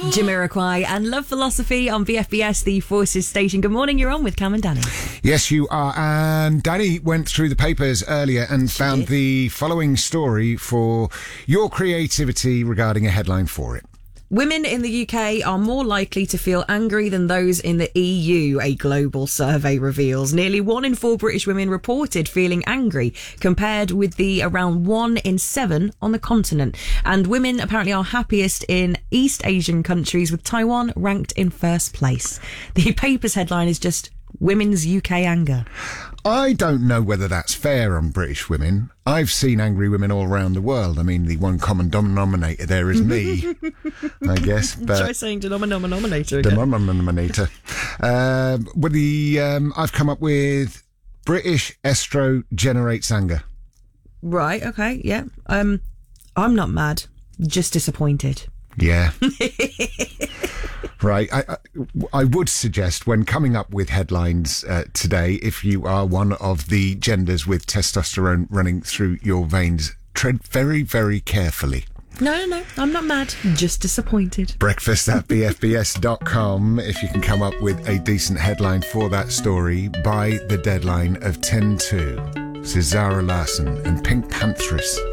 Jamiroquai and Love Philosophy on BFBS, the Forces station. Good morning, you're on with Cam and Danny. Yes, you are. And Danny went through the papers earlier and found the following story for your creativity regarding a headline for it. Women in the UK are more likely to feel angry than those in the EU, a global survey reveals. Nearly 1 in 4 British women reported feeling angry, compared with the around 1 in 7 on the continent. And women apparently are happiest in East Asian countries, with Taiwan ranked in first place. The paper's headline is just Women's UK Anger. I don't know whether that's fair on British women. I've seen angry women all around the world. I mean, the one common denominator there is me, I guess. But try saying denominator again. Denominator. I've come up with British estro generates anger. Right, okay, yeah. I'm not mad, just disappointed. Yeah. Right. I would suggest when coming up with headlines today, if you are one of the genders with testosterone running through your veins, tread very, very carefully. No, I'm not mad, just disappointed. breakfast@bfbs.com if you can come up with a decent headline for that story by the deadline of 10:02. This is Zara Larsson and Pink Panthers.